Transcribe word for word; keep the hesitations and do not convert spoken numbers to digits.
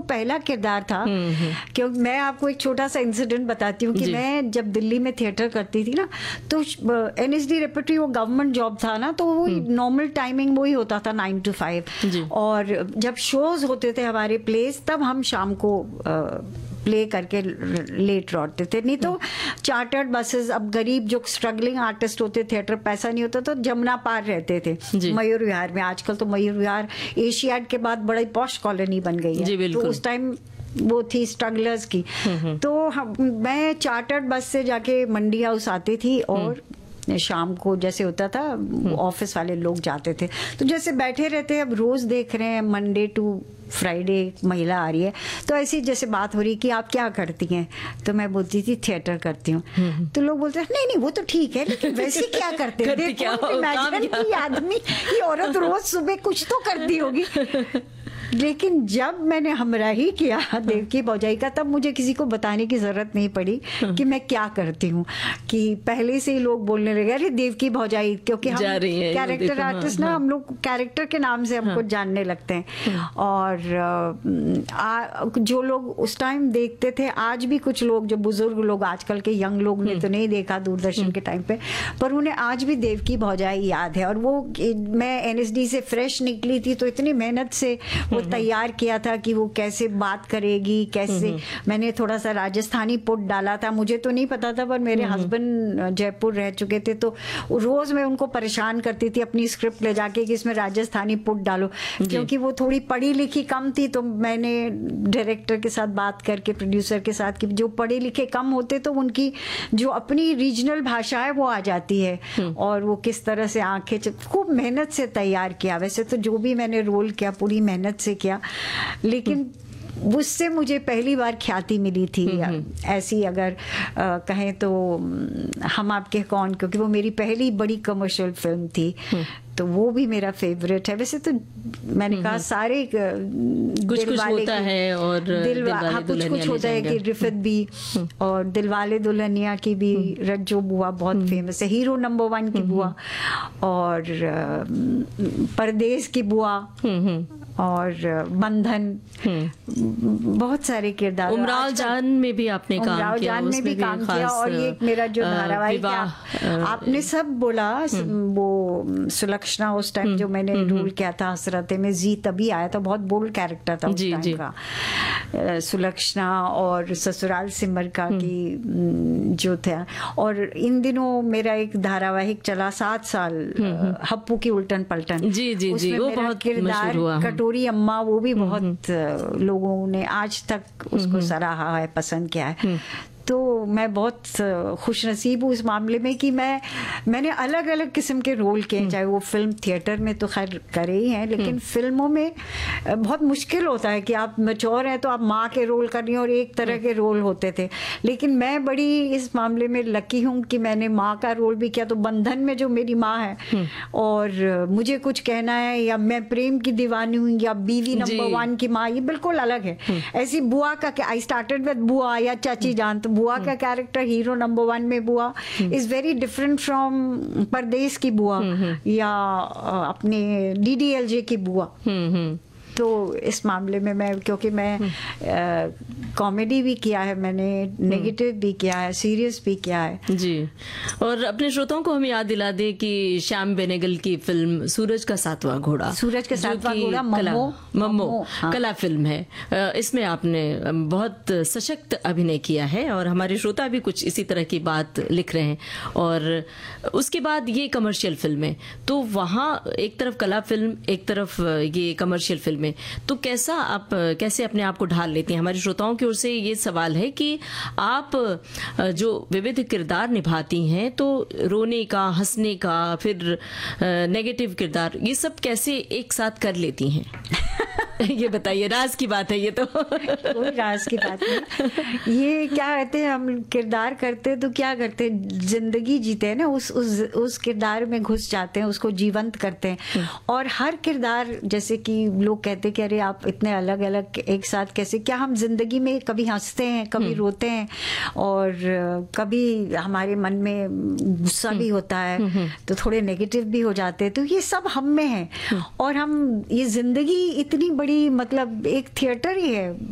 पहला किरदार था। क्योंकि मैं आपको एक छोटा सा इंसिडेंट बताती हूँ कि मैं जब दिल्ली में थिएटर करती थी ना, तो एनएसडी रेपर्टरी वो गवर्नमेंट जॉब था ना, तो वो नॉर्मल टाइमिंग वो ही होता था नाइन टू फाइव। और जब शोज होते थे हमारे प्लेस, तब हम शाम को प्ले करके लेट लौटते थे। नहीं तो चार्टर्ड बसेस, अब गरीब जो स्ट्रगलिंग आर्टिस्ट होते, थिएटर पैसा नहीं होता तो जमुना पार रहते थे मयूर विहार में। आजकल तो मयूर विहार एशियाड के बाद बड़ी पॉश कॉलोनी बन गई है, तो उस टाइम वो थी स्ट्रगलर्स की। तो हम, मैं चार्टर्ड बस से जाके मंडी हाउस आती थी और शाम को जैसे होता था ऑफिस वाले लोग जाते थे, तो जैसे बैठे रहते हैं, अब रोज देख रहे हैं मंडे टू फ्राइडे महिला आ रही है, तो ऐसी जैसे बात हो रही कि आप क्या करती हैं, तो मैं बोलती थी थिएटर करती हूँ। तो लोग बोलते हैं नहीं नहीं वो तो ठीक है, लेकिन वैसे क्या करते हैं, देखो इमेजिन कि आदमी, ये औरत रोज सुबह कुछ तो करती होगी। लेकिन जब मैंने हमराही किया देवकी भौजाई का, तब मुझे किसी को बताने की जरूरत नहीं पड़ी कि मैं क्या करती हूँ, कि पहले से ही लोग बोलने लगे अरे देवकी भौजाई, क्योंकि हम कैरेक्टर आर्टिस्ट ना, हम लोग कैरेक्टर के नाम से हमको जानने लगते हैं। और आ, जो लोग उस टाइम देखते थे, आज भी कुछ लोग जो बुजुर्ग लोग, आजकल के यंग लोग ने तो नहीं देखा दूरदर्शन के टाइम पे, पर उन्हें आज भी देवकी भौजाई याद है। और वो मैं एनएसडी से फ्रेश निकली थी, तो इतनी मेहनत से तैयार किया था कि वो कैसे बात करेगी, कैसे। मैंने थोड़ा सा राजस्थानी पुट डाला था, मुझे तो नहीं पता था, पर मेरे हस्बैंड जयपुर रह चुके थे, तो रोज मैं उनको परेशान करती थी अपनी स्क्रिप्ट ले जाके कि इसमें राजस्थानी पुट डालो, क्योंकि वो थोड़ी पढ़ी लिखी कम थी। तो मैंने डायरेक्टर के साथ बात करके, प्रोड्यूसर के साथ, कि जो पढ़े लिखे कम होते तो उनकी जो अपनी रीजनल भाषा है वो आ जाती है, और वो किस तरह से आंखें, खूब मेहनत से तैयार किया। वैसे तो जो भी मैंने रोल किया पूरी मेहनत से किया, लेकिन उससे मुझे पहली बार ख्याति मिली थी। ऐसी अगर आ, कहें तो हम आपके कौन, क्योंकि वो मेरी पहली बड़ी कमर्शियल फिल्म थी, तो वो भी मेरा फेवरेट है। वैसे तो मैंने कहा सारे कुछ कुछ होता है, और दिल हाँ कुछ कुछ होता है कि रिफत भी, और दिलवाले दुल्हनिया की भी रज्जो बुआ बहुत फेमस है, हीरो नंबर वन की बुआ, और परदेश की बुआ, और बंधन, बहुत सारे किरदार। उमराव जान में भी आपने काम किया, जान में भी काम किया। और ये मेरा जो धारावाहिक आपने सब बोला, वो सुलक्षणा, उस टाइम जो मैंने रोल किया था हसरते में, जी तभी आया था, बहुत बोल्ड कैरेक्टर था उस टाइम का, सुलक्षणा। और ससुराल सिमर का की जो था। और इन दिनों मेरा एक धारावाहिक चला सात साल, हप्पू की उल्टन पलटन, जी जी जी, वो बहुत किरदार कटोरी अम्मा, वो भी बहुत लोगों ने आज तक उसको सराहा है, पसंद किया है। तो मैं बहुत खुश नसीब हूँ इस मामले में कि मैं मैंने अलग अलग किस्म के रोल किए, चाहे वो फिल्म थिएटर में तो खैर करे ही हैं, लेकिन फिल्मों में बहुत मुश्किल होता है कि आप मैच्योर हैं तो आप माँ के रोल कर रही हैं, और एक तरह के रोल होते थे। लेकिन मैं बड़ी इस मामले में लकी हूँ कि मैंने माँ का रोल भी किया। तो बंधन में जो मेरी माँ है, और मुझे कुछ कहना है, या मैं प्रेम की दीवानी हूँ, या बीवी नंबर वन की माँ, ये बिल्कुल अलग है। ऐसी बुआ का, आई स्टार्टेड विद बुआ या चाची जान, तो बुआ का कैरेक्टर हीरो नंबर वन में बुआ इज वेरी डिफरेंट फ्रॉम परदेश की बुआ या अपने डीडीएलजे की बुआ। तो इस मामले में मैं, क्योंकि मैं कॉमेडी भी किया है मैंने, नेगेटिव भी किया है, सीरियस भी किया है जी। और अपने श्रोताओं को हम याद दिला दें कि श्याम बेनेगल की फिल्म सूरज का सातवां घोड़ा, सूरज का सातवां घोड़ा मम्मो मम्मो हाँ। कला फिल्म है। इसमें आपने बहुत सशक्त अभिनय किया है, और हमारे श्रोता भी कुछ इसी तरह की बात लिख रहे हैं। और उसके बाद ये कमर्शियल फिल्में, तो वहाँ एक तरफ कला फिल्म, एक तरफ ये कमर्शियल फिल्में, तो कैसा आप कैसे अपने आप को ढाल लेती हैं? हमारे श्रोताओं की ओर से ये सवाल है कि आप जो विविध किरदार निभाती हैं, तो रोने का, हंसने का, फिर नेगेटिव किरदार, ये सब कैसे एक साथ कर लेती हैं? ये बताइए, राज की बात है ये तो। कोई राज की बात नहीं। ये क्या कहते हैं, हम किरदार करते हैं तो क्या करते हैं, जिंदगी जीते हैं ना, उस उस उस किरदार में घुस जाते हैं, उसको जीवंत करते हैं। और हर किरदार, जैसे कि लोग कहते हैं कि अरे आप इतने अलग अलग एक साथ कैसे, क्या हम जिंदगी में कभी हंसते हैं, कभी रोते हैं, और कभी हमारे मन में गुस्सा भी होता है, तो थोड़े नेगेटिव भी हो जाते हैं। तो ये सब हम में है, और हम ये जिंदगी इतनी बड़ी, मतलब एक थिएटर ही है।